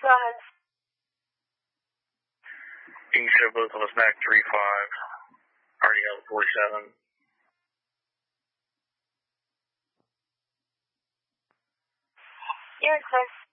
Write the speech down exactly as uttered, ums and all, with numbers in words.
Go ahead. You can show both of us back three five. Already held forty-seven. You're clear.